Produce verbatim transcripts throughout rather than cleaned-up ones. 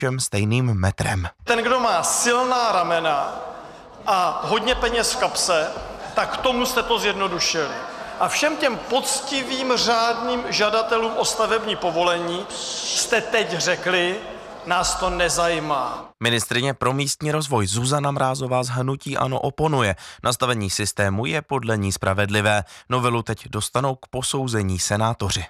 všem stejným metrem. Ten, kdo má silná ramena a hodně peněz v kapse, tak tomu jste to zjednodušili. A všem těm poctivým řádným žadatelům o stavební povolení jste teď řekli, nás to nezajímá. Ministryně pro místní rozvoj Zuzana Mrázová z hnutí ANO oponuje. Nastavení systému je podle ní spravedlivé. Novelu teď dostanou k posouzení senátoři.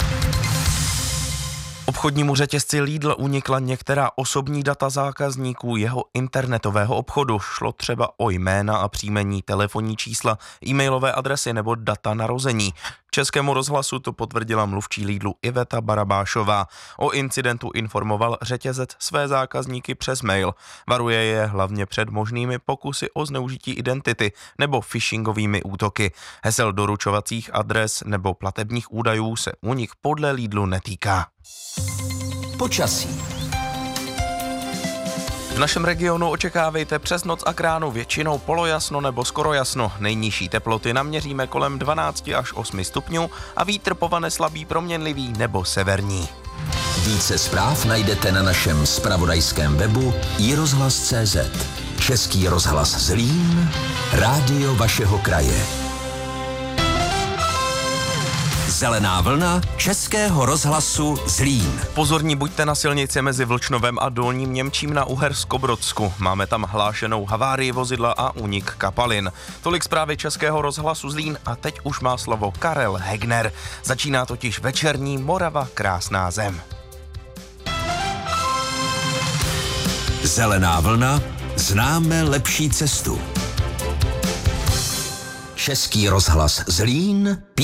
Obchodnímu řetězci Lidl unikla některá osobní data zákazníků jeho internetového obchodu. Šlo třeba o jména a příjmení, telefonní čísla, e-mailové adresy nebo data narození. Českému rozhlasu to potvrdila mluvčí Lidlu Iveta Barabášová. O incidentu informoval řetězec své zákazníky přes mail. Varuje je hlavně před možnými pokusy o zneužití identity nebo phishingovými útoky. Hesel doručovacích adres nebo platebních údajů se u nich podle Lidlu netýká. Počasí. V našem regionu očekávejte přes noc a k ránu většinou polojasno nebo skoro jasno. Nejnižší teploty naměříme kolem dvanáct až osm stupňů a vítr povane slabý proměnlivý nebo severní. Více zpráv najdete na našem zpravodajském webu i rozhlas tečka cé zet. Český rozhlas Zlín, rádio vašeho kraje. Zelená vlna Českého rozhlasu Zlín. Pozorní buďte na silnici mezi Vlčnovem a Dolním Němčím na Uherskobrodsku. Máme tam hlášenou havárii vozidla a únik kapalin. Tolik zprávy Českého rozhlasu Zlín a teď už má slovo Karel Hegner. Začíná totiž večerní Morava krásná zem. Zelená vlna, známe lepší cestu. Český rozhlas Zlín.